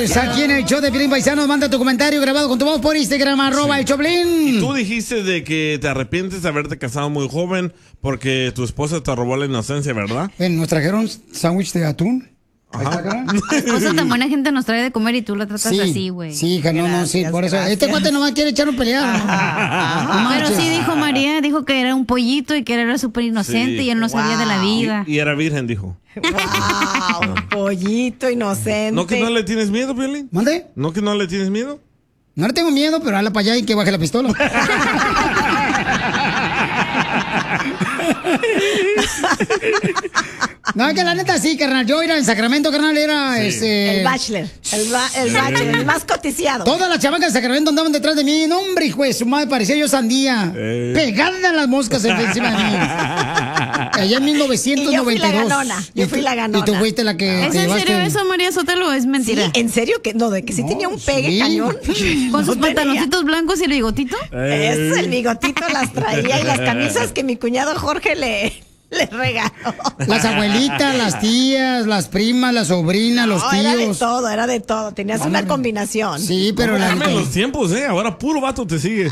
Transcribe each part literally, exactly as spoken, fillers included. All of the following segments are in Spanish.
Señores, aquí en el show de Piolín Paisanos, manda tu comentario grabado con tu voz por Instagram, arroba Sí. el Choplin. Y tú dijiste de que te arrepientes de haberte casado muy joven porque tu esposa te robó la inocencia, ¿verdad? Eh, nos trajeron sándwich de atún. Ahí está, Ajá. cara. Cosa tan buena gente nos trae de comer y tú la tratas Sí, así, güey. sí, hija, no, no, sí, Gracias, por eso. gracias. Este cuate nomás quiere echar un pelear. No Pero manches. sí dijo María, dijo que era un pollito y que era súper inocente Sí. y él no sabía de la Wow. vida. Y, y era virgen, dijo. Wow, pollito inocente. ¿No que no le tienes miedo, Piolín? ¿Mande? ¿No que no le tienes miedo? No le tengo miedo, pero hala para allá y que baje la pistola. No, es que la neta sí, carnal. Yo era en Sacramento, carnal, era Sí. este. El bachelor. El, ba- el bachelor, el más coticiado. Todas las chamacas de Sacramento andaban detrás de mí. No, hombre, hijo de su madre, parecía yo sandía. Eh. Pegada a las moscas encima de mí. Allá en mil novecientos noventa y dos. Y yo fui la ganona, yo Y fui tú- la ganona. Y tú fuiste la que. ¿Es te en llevaste serio el- eso, María Sotelo, o es Sí, mentira? ¿en serio que no? De que sí No, tenía un pegue sí. cañón. ¿Con sus No tenía. pantaloncitos blancos y el bigotito? Eso, el bigotito las traía y las camisas que mi cuñado Jorge le, le regaló. Las abuelitas, las tías, las primas, las sobrinas, los No, era de tíos. todo, era de todo. Tenías una combinación. Sí, pero la Dame neta- los tiempos, ¿eh? Ahora puro vato te sigue.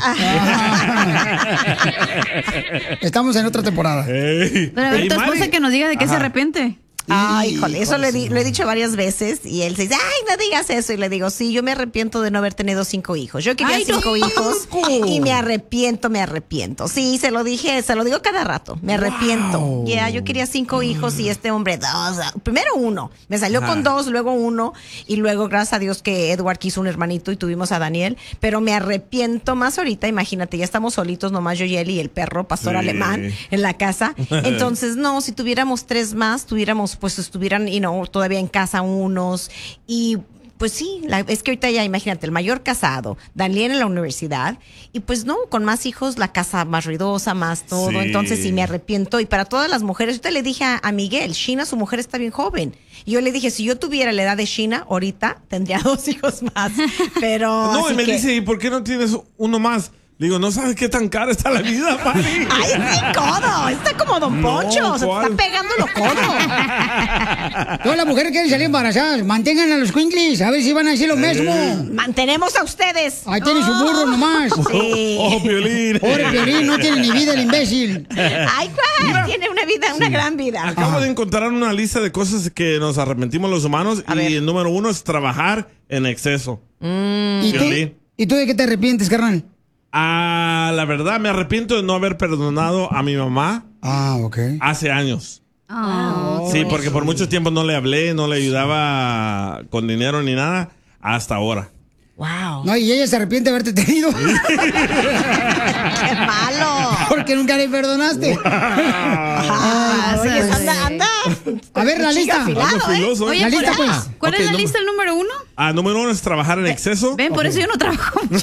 Estamos en otra temporada. Ey. Pero a ver, Y tu esposa Mari- que nos diga de qué se Ajá. arrepiente. Ay, híjole, eso Híjole, le di- lo he dicho varias veces y él se dice, ay, no digas eso. Y le digo, sí, yo me arrepiento de no haber tenido cinco hijos. Yo quería Ay, no. cinco hijos y me arrepiento, me arrepiento. Sí, se lo dije, se lo digo cada rato, me arrepiento. Ya, yo quería cinco hijos y este hombre dos. Primero uno, me salió con dos, luego uno y luego, gracias a Dios que Edward quiso un hermanito y tuvimos a Daniel. Pero me arrepiento más ahorita, imagínate, ya estamos solitos nomás yo y él y el perro, pastor Sí. alemán, en la casa. Entonces, no, si tuviéramos tres más, tuviéramos, pues estuvieran, you know, todavía en casa unos. Y pues sí, la- es que ahorita ya, imagínate, el mayor casado, Daniel en la universidad, y pues no, con más hijos, la casa más ruidosa, más todo. Sí. Entonces sí me arrepiento. Y para todas las mujeres, yo te le dije a, a Miguel, Sheena, su mujer está bien joven. Y yo le dije, si yo tuviera la edad de Sheena, ahorita tendría dos hijos más. Pero. No, así y me que- dice, ¿y por qué no tienes uno más? Le digo, ¿no sabes qué tan cara está la vida, Mari? ¡Ay, sí, codo! Está como Don No, Poncho, se te ¿cuál? está pegando los codos. Todas las mujeres quieren salir embarazadas. Mantengan a los Quinklis, a ver si van a decir lo mismo. Mantenemos a ustedes. Ahí tiene su burro nomás. Sí. Oh, Piolín. Pobre Piolín, no tiene ni vida el imbécil. Ay, ¿cuál? Tiene una vida, una gran vida. Acabo de encontrar una lista de cosas que nos arrepentimos los humanos A y ver. el número uno es trabajar en exceso. ¿Y tú? Piolín. ¿Y tú de qué te arrepientes, carnal? Ah, la verdad, me arrepiento de no haber perdonado a mi mamá Ah, ok. hace años. Ah, Sí, porque por mucho tiempo no le hablé, no le ayudaba con dinero ni nada, hasta ahora. Wow. No, y ella se arrepiente de haberte tenido. ¡Qué malo! Porque nunca le perdonaste. Ah, Ay, oye, sí. anda, anda. A ver, la Cuchillo lista. afilado, Ando ¿eh? filoso, ¿eh? Oye, La ¿cuál- lista, pues. ¿cuál Ok, es la número- lista, el número uno? Ah, número uno es trabajar en exceso. Ven, por eso yo no trabajo mucho.